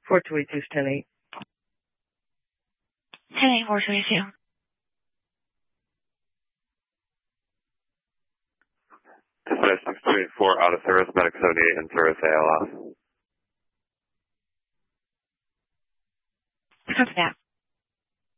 422 10-8. 10-8, 422. Dispatch 624 out of service, medic 78 in service ALS. Copy that.